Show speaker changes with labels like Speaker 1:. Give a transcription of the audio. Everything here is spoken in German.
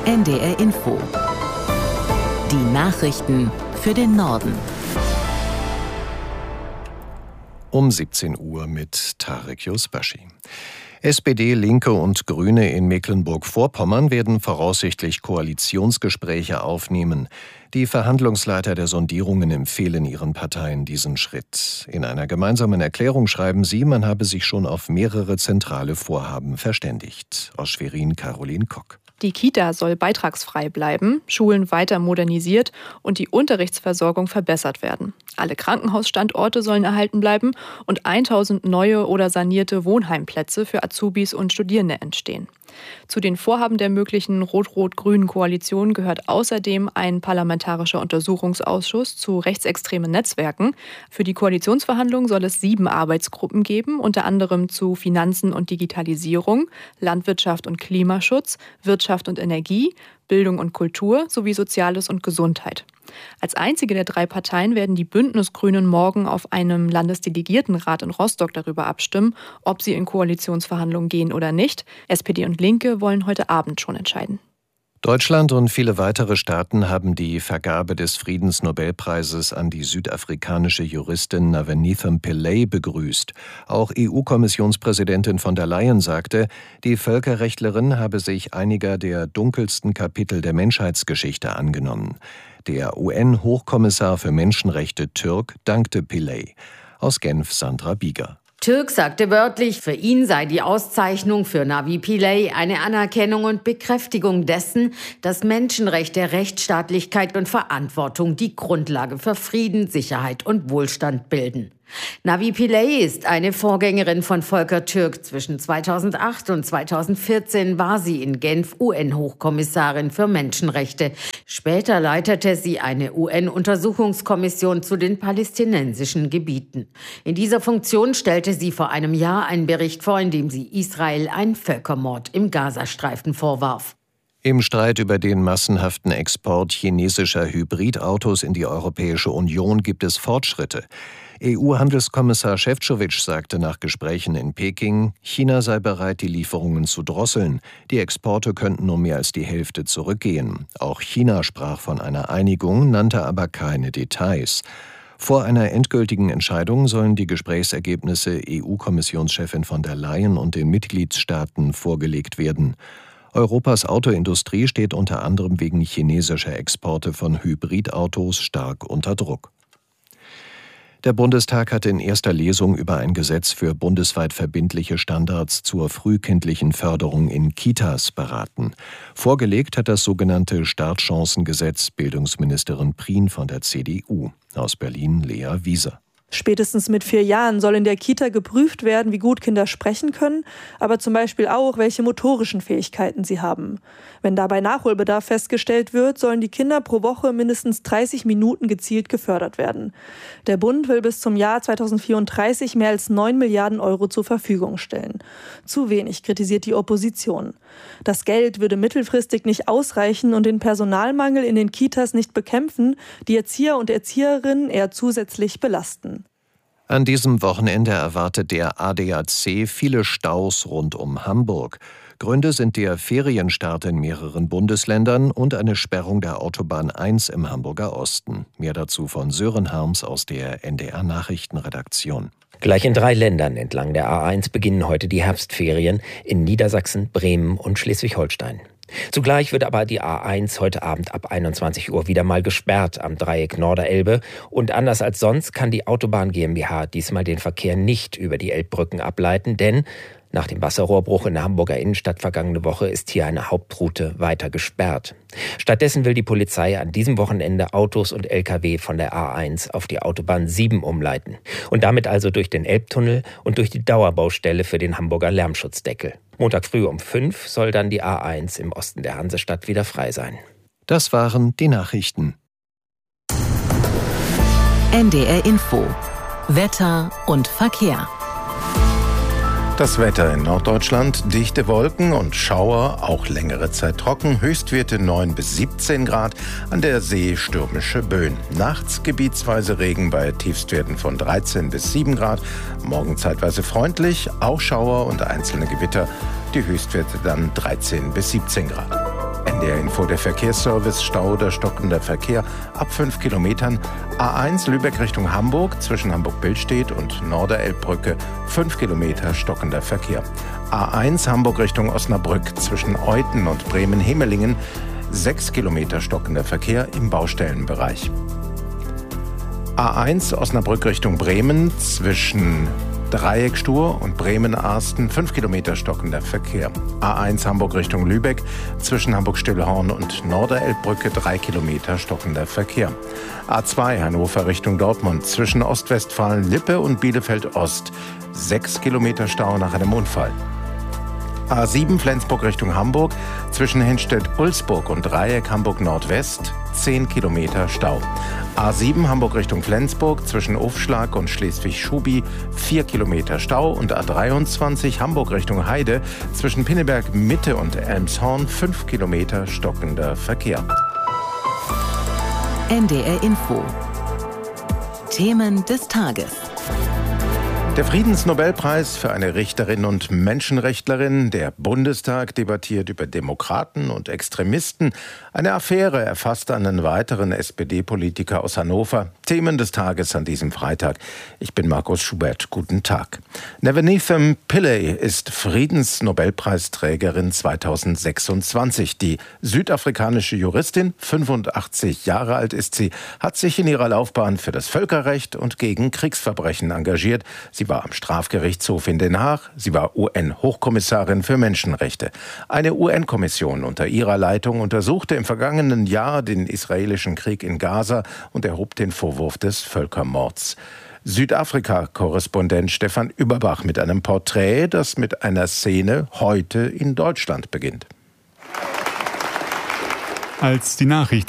Speaker 1: NDR Info. Die Nachrichten für den Norden.
Speaker 2: Um 17 Uhr mit Tarek Yusbashi. SPD, Linke und Grüne in Mecklenburg-Vorpommern werden voraussichtlich Koalitionsgespräche aufnehmen. Die Verhandlungsleiter der Sondierungen empfehlen ihren Parteien diesen Schritt. In einer gemeinsamen Erklärung schreiben sie, man habe sich schon auf mehrere zentrale Vorhaben verständigt. Aus Schwerin Caroline Kock.
Speaker 3: Die Kita soll beitragsfrei bleiben, Schulen weiter modernisiert und die Unterrichtsversorgung verbessert werden. Alle Krankenhausstandorte sollen erhalten bleiben und 1000 neue oder sanierte Wohnheimplätze für Azubis und Studierende entstehen. Zu den Vorhaben der möglichen rot-rot-grünen Koalition gehört außerdem ein parlamentarischer Untersuchungsausschuss zu rechtsextremen Netzwerken. Für die Koalitionsverhandlungen soll es 7 Arbeitsgruppen geben, unter anderem zu Finanzen und Digitalisierung, Landwirtschaft und Klimaschutz, Wirtschaft und Energie, Bildung und Kultur sowie Soziales und Gesundheit. Als einzige der 3 Parteien werden die Bündnisgrünen morgen auf einem Landesdelegiertenrat in Rostock darüber abstimmen, ob sie in Koalitionsverhandlungen gehen oder nicht. SPD und Linke wollen heute Abend schon entscheiden.
Speaker 2: Deutschland und viele weitere Staaten haben die Vergabe des Friedensnobelpreises an die südafrikanische Juristin Navitha Pillay begrüßt. Auch EU-Kommissionspräsidentin von der Leyen sagte, die Völkerrechtlerin habe sich einiger der dunkelsten Kapitel der Menschheitsgeschichte angenommen. Der UN-Hochkommissar für Menschenrechte Türk dankte Pillay. Aus Genf Sandra Bieger.
Speaker 4: Türk sagte wörtlich, für ihn sei die Auszeichnung für Navi Pillay eine Anerkennung und Bekräftigung dessen, dass Menschenrechte, Rechtsstaatlichkeit und Verantwortung die Grundlage für Frieden, Sicherheit und Wohlstand bilden. Navi Pillay ist eine Vorgängerin von Volker Türk. Zwischen 2008 und 2014 war sie in Genf UN-Hochkommissarin für Menschenrechte. Später leitete sie eine UN-Untersuchungskommission zu den palästinensischen Gebieten. In dieser Funktion stellte sie vor einem Jahr einen Bericht vor, in dem sie Israel einen Völkermord im Gazastreifen vorwarf.
Speaker 2: Im Streit über den massenhaften Export chinesischer Hybridautos in die Europäische Union gibt es Fortschritte. EU-Handelskommissar Šefčovič sagte nach Gesprächen in Peking, China sei bereit, die Lieferungen zu drosseln. Die Exporte könnten um mehr als die Hälfte zurückgehen. Auch China sprach von einer Einigung, nannte aber keine Details. Vor einer endgültigen Entscheidung sollen die Gesprächsergebnisse EU-Kommissionschefin von der Leyen und den Mitgliedstaaten vorgelegt werden. Europas Autoindustrie steht unter anderem wegen chinesischer Exporte von Hybridautos stark unter Druck. Der Bundestag hat in erster Lesung über ein Gesetz für bundesweit verbindliche Standards zur frühkindlichen Förderung in Kitas beraten. Vorgelegt hat das sogenannte Startchancengesetz Bildungsministerin Prien von der CDU. Aus Berlin Lea Wieser.
Speaker 5: Spätestens mit 4 Jahren soll in der Kita geprüft werden, wie gut Kinder sprechen können, aber zum Beispiel auch, welche motorischen Fähigkeiten sie haben. Wenn dabei Nachholbedarf festgestellt wird, sollen die Kinder pro Woche mindestens 30 Minuten gezielt gefördert werden. Der Bund will bis zum Jahr 2034 mehr als 9 Milliarden Euro zur Verfügung stellen. Zu wenig, kritisiert die Opposition. Das Geld würde mittelfristig nicht ausreichen und den Personalmangel in den Kitas nicht bekämpfen, die Erzieher und Erzieherinnen eher zusätzlich belasten.
Speaker 2: An diesem Wochenende erwartet der ADAC viele Staus rund um Hamburg. Gründe sind der Ferienstart in mehreren Bundesländern und eine Sperrung der Autobahn 1 im Hamburger Osten. Mehr dazu von Sören Harms aus der NDR Nachrichtenredaktion.
Speaker 6: Gleich in 3 Ländern entlang der A1 beginnen heute die Herbstferien in Niedersachsen, Bremen und Schleswig-Holstein. Zugleich wird aber die A1 heute Abend ab 21 Uhr wieder mal gesperrt am Dreieck Norderelbe. Und anders als sonst kann die Autobahn GmbH diesmal den Verkehr nicht über die Elbbrücken ableiten, denn nach dem Wasserrohrbruch in der Hamburger Innenstadt vergangene Woche ist hier eine Hauptroute weiter gesperrt. Stattdessen will die Polizei an diesem Wochenende Autos und Lkw von der A1 auf die Autobahn 7 umleiten. Und damit also durch den Elbtunnel und durch die Dauerbaustelle für den Hamburger Lärmschutzdeckel. Montag früh um 5 soll dann die A1 im Osten der Hansestadt wieder frei sein.
Speaker 2: Das waren die Nachrichten.
Speaker 1: NDR Info. Wetter und Verkehr.
Speaker 7: Das Wetter in Norddeutschland, dichte Wolken und Schauer, auch längere Zeit trocken, Höchstwerte 9 bis 17 Grad, an der See stürmische Böen. Nachts gebietsweise Regen bei Tiefstwerten von 13 bis 7 Grad, morgen zeitweise freundlich, auch Schauer und einzelne Gewitter, die Höchstwerte dann 13 bis 17 Grad. NDR Info, der Verkehrsservice, Stau oder stockender Verkehr ab 5 Kilometern. A1 Lübeck Richtung Hamburg, zwischen Hamburg-Billstedt und Norderelbbrücke 5 Kilometer stockender Verkehr. A1 Hamburg Richtung Osnabrück, zwischen Euthen und Bremen-Hemelingen 6 Kilometer stockender Verkehr im Baustellenbereich. A1 Osnabrück Richtung Bremen, zwischen Dreieckstur und Bremen-Arsten 5 Kilometer stockender Verkehr. A1 Hamburg Richtung Lübeck, zwischen Hamburg-Stillhorn und Norderelbbrücke 3 Kilometer stockender Verkehr. A2 Hannover Richtung Dortmund, zwischen Ostwestfalen-Lippe und Bielefeld-Ost 6 Kilometer Stau nach einem Unfall. A7 Flensburg Richtung Hamburg, zwischen Henstedt-Ulzburg und Dreieck Hamburg-Nordwest 10 Kilometer Stau. A7 Hamburg Richtung Flensburg, zwischen Ufschlag und Schleswig-Schubi 4 Kilometer Stau und A23 Hamburg Richtung Heide, zwischen Pinneberg Mitte und Elmshorn 5 Kilometer stockender Verkehr.
Speaker 1: NDR Info. Themen des Tages.
Speaker 7: Der Friedensnobelpreis für eine Richterin und Menschenrechtlerin. Der Bundestag debattiert über Demokraten und Extremisten. Eine Affäre erfasst einen weiteren SPD-Politiker aus Hannover. Themen des Tages an diesem Freitag. Ich bin Markus Schubert. Guten Tag. Nevenithem Pillay ist Friedensnobelpreisträgerin 2026. Die südafrikanische Juristin, 85 Jahre alt ist sie, hat sich in ihrer Laufbahn für das Völkerrecht und gegen Kriegsverbrechen engagiert. Sie war am Strafgerichtshof in Den Haag. Sie war UN-Hochkommissarin für Menschenrechte. Eine UN-Kommission unter ihrer Leitung untersuchte im vergangenen Jahr den israelischen Krieg in Gaza und erhob den Vorwurf des Völkermords. Südafrika-Korrespondent Stefan Überbach mit einem Porträt, das mit einer Szene heute in Deutschland beginnt.
Speaker 8: Als die Nachricht